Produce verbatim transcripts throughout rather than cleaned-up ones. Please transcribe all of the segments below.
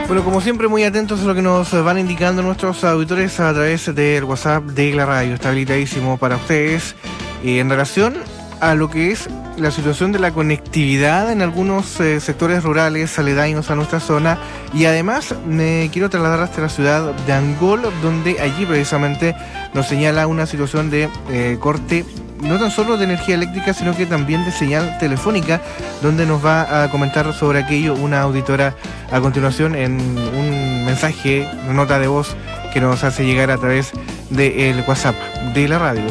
Bueno, como siempre, muy atentos a lo que nos van indicando nuestros auditores a través del WhatsApp de la radio. Está habilitadísimo para ustedes eh, en relación a lo que es la situación de la conectividad en algunos eh, sectores rurales aledaños a nuestra zona, y además me quiero trasladar hasta la ciudad de Angol, donde allí precisamente nos señala una situación de eh, corte no tan solo de energía eléctrica, sino que también de señal telefónica, donde nos va a comentar sobre aquello una auditora a continuación en un mensaje, una nota de voz que nos hace llegar a través del WhatsApp de la radio.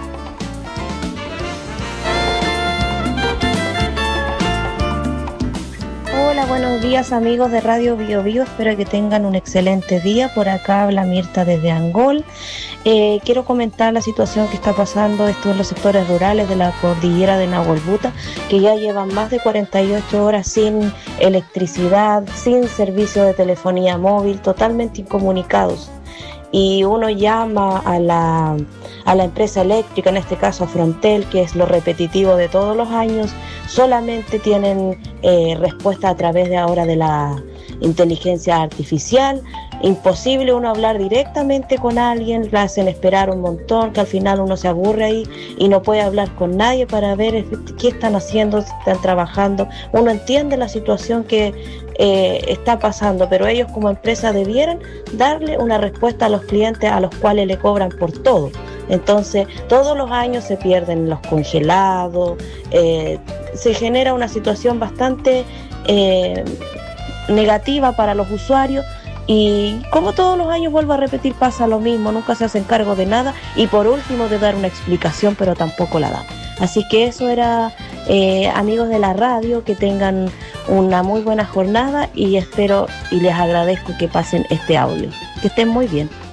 Hola, buenos días amigos de Radio Bio Bio, espero que tengan un excelente día. Por acá habla Mirta desde Angol. Eh, quiero comentar la situación que está pasando esto en los sectores rurales de la cordillera de Nahuelbuta, que ya llevan más de cuarenta y ocho horas sin electricidad, sin servicio de telefonía móvil, totalmente incomunicados. Y uno llama a la, a la empresa eléctrica, en este caso a Frontel, que es lo repetitivo de todos los años, solamente tienen eh, respuesta a través de ahora de la inteligencia artificial. Imposible uno hablar directamente con alguien, le hacen esperar un montón, que al final uno se aburre ahí y no puede hablar con nadie para ver qué están haciendo, si están trabajando. Uno entiende la situación que eh, está pasando, pero ellos como empresa debieran darle una respuesta a los clientes a los cuales le cobran por todo. Entonces, todos los años se pierden los congelados, eh, se genera una situación bastante eh, negativa para los usuarios. Y como todos los años, vuelvo a repetir, pasa lo mismo, nunca se hacen cargo de nada y por último de dar una explicación, pero tampoco la dan. Así que eso era, eh, amigos de la radio, que tengan una muy buena jornada y espero y les agradezco que pasen este audio. Que estén muy bien.